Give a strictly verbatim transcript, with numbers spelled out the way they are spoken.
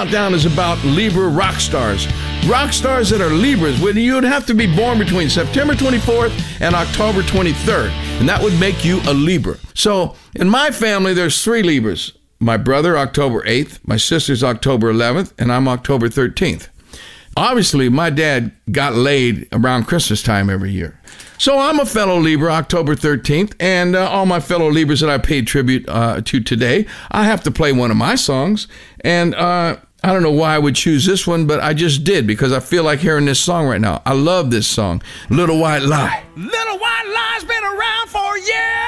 countdown is about Libra rock stars. Rock stars that are Libras, you'd have to be born between September twenty-fourth and October twenty-third, and that would make you a Libra. So in my family, there's three Libras. My brother, October eighth, my sister's October eleventh, and I'm October thirteenth. Obviously, my dad got laid around Christmas time every year. So I'm a fellow Libra, October thirteenth, and uh, all my fellow Libras that I paid tribute uh, to today, I have to play one of my songs. And uh, I don't know why I would choose this one, but I just did because I feel like hearing this song right now. I love this song, Little White Lie. Little White Lie's been around for years.